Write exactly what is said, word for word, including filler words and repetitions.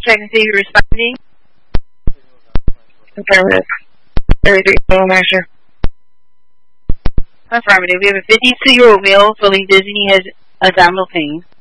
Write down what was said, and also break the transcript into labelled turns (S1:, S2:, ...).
S1: Check and see who's responding.
S2: Affirmative. thirty-three, oh, Master.
S1: Affirmative. We have a fifty-two-year-old male feeling dizzy, has abdominal pain.